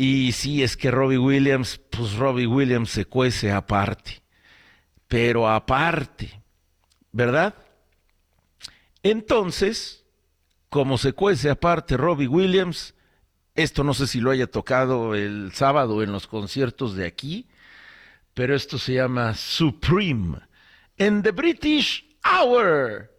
Y sí, es que Robbie Williams, pues Robbie Williams se cuece aparte, pero aparte, ¿verdad? Entonces, como se cuece aparte Robbie Williams, esto no sé si lo haya tocado el sábado en los conciertos de aquí, pero esto se llama Supreme en The British Hour.